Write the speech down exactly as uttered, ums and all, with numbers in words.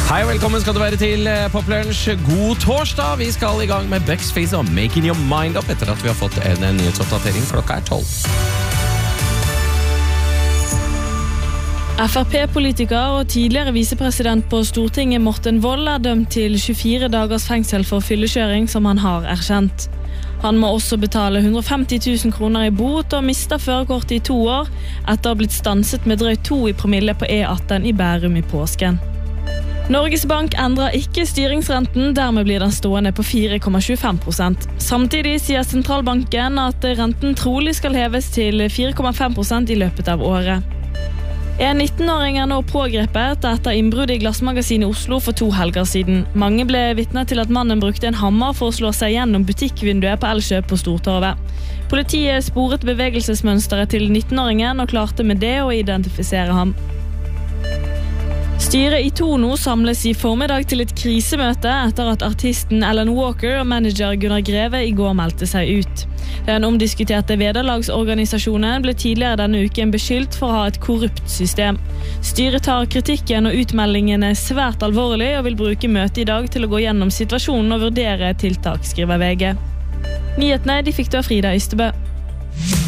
Hei og velkommen skal du være til Poplunsj. God torsdag. Vi skal i gang med Bex Face og Making Your Mind Up etter at vi har fått en nyhetsoppdatering. Klokka er tolv. F R P-politiker og tidligere visepresident på Stortinget Morten Wold er dømt til tjuefire dagers fengsel for fyllekjøring som han har erkjent. Han må også betale hundre og femti tusen kroner i bot og mister førerkortet i to år etter å ha blitt stanset med drøyt to i promille på E atten i Bærum i påsken. Norges Bank endrer ikke styringsrenten, dermed blir den stående på fire komma tjuefem prosent. Samtidig sier sentralbanken at renten trolig skal heves til fire komma fem prosent i løpet av året. En nittenåring er nå pågrepet etter innbrudd i Glassmagasinet i Oslo for to helger siden. Mange ble vitne til at mannen brukte en hammer for å slå seg gjennom butikkvinduet på Elkjøp på Stortorvet. Politiet sporet bevegelsesmønsteret til nittenåringen og klarte med det å identifisere ham. Styret i Tono samles i formiddag til et krisemøte etter at artisten Alan Walker og manager Gunnar Greve i går meldte seg ut. Den omdiskuterte vederlagsorganisasjonen ble tidligere denne uken beskyldt for å ha et korrupt system. Styret tar kritikken og utmeldingene svært alvorlig og vil bruke møtet i dag til å gå gjennom situasjonen og vurdere tiltak, skriver V G. Nyhetene de fikk du av Frida Ystebø.